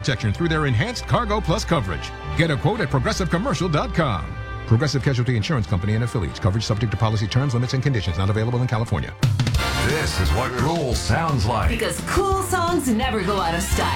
protection through their enhanced Cargo Plus coverage. Get a quote at ProgressiveCommercial.com. Progressive Casualty Insurance Company and affiliates. Coverage subject to policy terms, limits, and conditions. Not available in California. This is what cool sounds like. Because cool songs never go out of style.